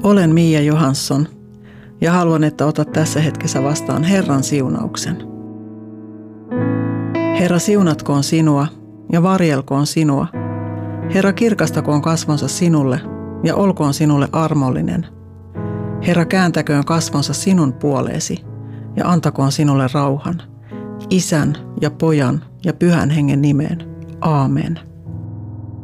Olen Mia Johansson ja haluan, että otat tässä hetkessä vastaan Herran siunauksen. Herra siunatkoon sinua ja varjelkoon sinua. Herra kirkastakoon kasvonsa sinulle ja olkoon sinulle armollinen. Herra kääntäköön kasvonsa sinun puoleesi ja antakoon sinulle rauhan. Isän ja Pojan ja Pyhän Hengen nimeen. Aamen.